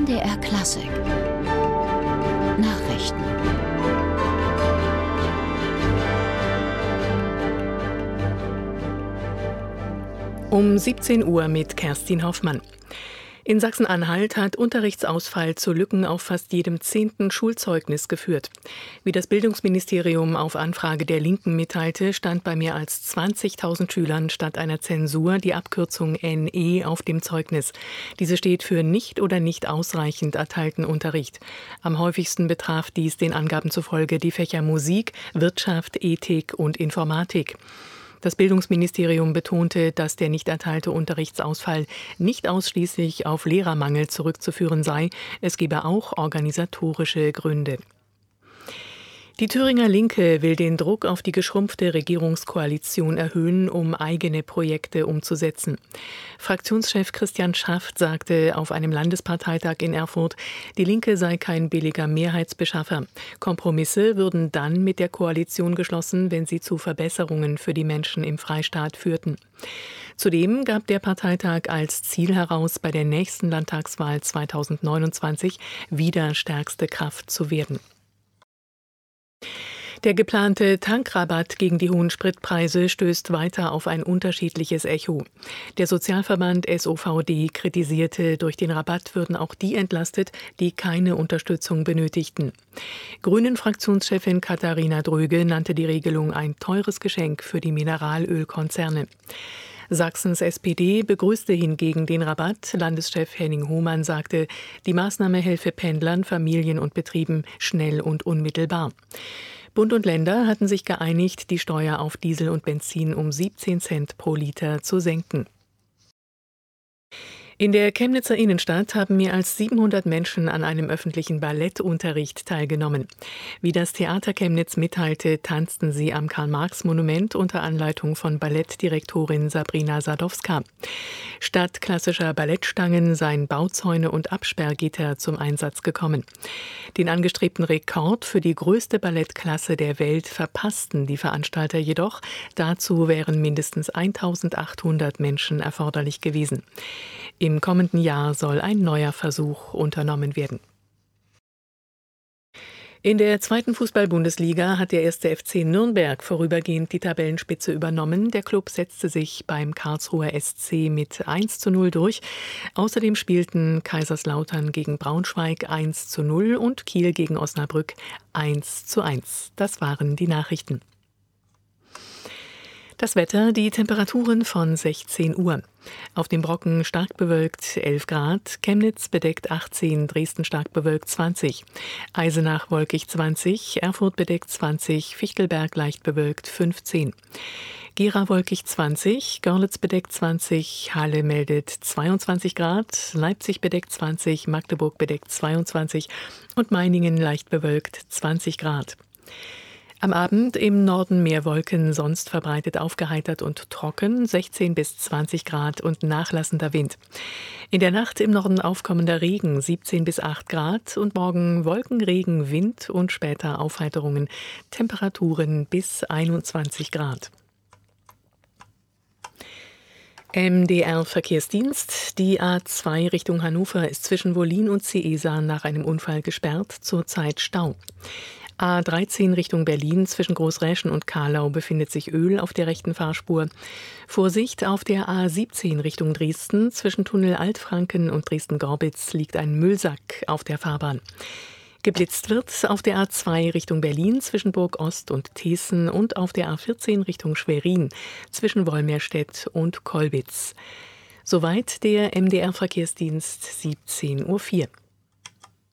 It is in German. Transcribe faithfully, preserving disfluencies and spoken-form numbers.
N D R Klassik Nachrichten. Um siebzehn Uhr mit Kerstin Hoffmann. In Sachsen-Anhalt hat Unterrichtsausfall zu Lücken auf fast jedem zehnten Schulzeugnis geführt. Wie das Bildungsministerium auf Anfrage der Linken mitteilte, stand bei mehr als zwanzigtausend Schülern statt einer Zensur die Abkürzung N E auf dem Zeugnis. Diese steht für nicht oder nicht ausreichend erteilten Unterricht. Am häufigsten betraf dies den Angaben zufolge die Fächer Musik, Wirtschaft, Ethik und Informatik. Das Bildungsministerium betonte, dass der nicht erteilte Unterrichtsausfall nicht ausschließlich auf Lehrermangel zurückzuführen sei. Es gebe auch organisatorische Gründe. Die Thüringer Linke will den Druck auf die geschrumpfte Regierungskoalition erhöhen, um eigene Projekte umzusetzen. Fraktionschef Christian Schaft sagte auf einem Landesparteitag in Erfurt, die Linke sei kein billiger Mehrheitsbeschaffer. Kompromisse würden dann mit der Koalition geschlossen, wenn sie zu Verbesserungen für die Menschen im Freistaat führten. Zudem gab der Parteitag als Ziel heraus, bei der nächsten Landtagswahl zweitausendneunundzwanzig wieder stärkste Kraft zu werden. Der geplante Tankrabatt gegen die hohen Spritpreise stößt weiter auf ein unterschiedliches Echo. Der Sozialverband S O V D kritisierte, durch den Rabatt würden auch die entlastet, die keine Unterstützung benötigten. Grünen-Fraktionschefin Katharina Dröge nannte die Regelung ein teures Geschenk für die Mineralölkonzerne. Sachsens S P D begrüßte hingegen den Rabatt. Landeschef Henning Hohmann sagte, die Maßnahme helfe Pendlern, Familien und Betrieben schnell und unmittelbar. Bund und Länder hatten sich geeinigt, die Steuer auf Diesel und Benzin um siebzehn Cent pro Liter zu senken. In der Chemnitzer Innenstadt haben mehr als siebenhundert Menschen an einem öffentlichen Ballettunterricht teilgenommen. Wie das Theater Chemnitz mitteilte, tanzten sie am Karl-Marx-Monument unter Anleitung von Ballettdirektorin Sabrina Sadowska. Statt klassischer Ballettstangen seien Bauzäune und Absperrgitter zum Einsatz gekommen. Den angestrebten Rekord für die größte Ballettklasse der Welt verpassten die Veranstalter jedoch. Dazu wären mindestens eintausendachthundert Menschen erforderlich gewesen. Im kommenden Jahr soll ein neuer Versuch unternommen werden. In der zweiten Fußball-Bundesliga hat der erste F C Nürnberg vorübergehend die Tabellenspitze übernommen. Der Klub setzte sich beim Karlsruher S C mit eins zu null durch. Außerdem spielten Kaiserslautern gegen Braunschweig eins zu null und Kiel gegen Osnabrück eins zu eins. Das waren die Nachrichten. Das Wetter, die Temperaturen von sechzehn Uhr. Auf dem Brocken stark bewölkt elf Grad, Chemnitz bedeckt achtzehn, Dresden stark bewölkt zwanzig, Eisenach wolkig zwanzig, Erfurt bedeckt zwanzig, Fichtelberg leicht bewölkt fünfzehn. Gera wolkig zwanzig, Görlitz bedeckt zwanzig, Halle meldet zweiundzwanzig Grad, Leipzig bedeckt zwanzig, Magdeburg bedeckt zweiundzwanzig und Meiningen leicht bewölkt zwanzig Grad. Am Abend im Norden mehr Wolken, sonst verbreitet aufgeheitert und trocken, sechzehn bis zwanzig Grad und nachlassender Wind. In der Nacht im Norden aufkommender Regen, siebzehn bis acht Grad und morgen Wolken, Regen, Wind und später Aufheiterungen, Temperaturen bis einundzwanzig Grad. M D R-Verkehrsdienst. Die A zwei Richtung Hannover ist zwischen Wollin und Ciesa nach einem Unfall gesperrt, zurzeit Stau. A dreizehn Richtung Berlin zwischen Großräschen und Kahlau befindet sich Öl auf der rechten Fahrspur. Vorsicht, auf der A siebzehn Richtung Dresden zwischen Tunnel Altfranken und Dresden-Gorbitz liegt ein Müllsack auf der Fahrbahn. Geblitzt wird auf der A zwei Richtung Berlin zwischen Burg Ost und Thesen und auf der A vierzehn Richtung Schwerin zwischen Wolmirstedt und Kollwitz. Soweit der M D R-Verkehrsdienst siebzehn Uhr vier.